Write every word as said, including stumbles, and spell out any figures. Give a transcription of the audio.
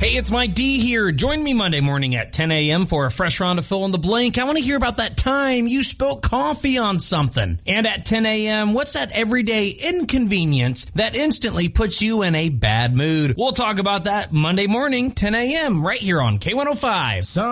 Hey, it's Mike D here. Join me Monday morning at ten a.m. for a fresh round of Fill in the Blank. I want to hear about that time you spilled coffee on something. And at ten a.m., what's that everyday inconvenience that instantly puts you in a bad mood? We'll talk about that Monday morning, ten a.m. right here on K one oh five.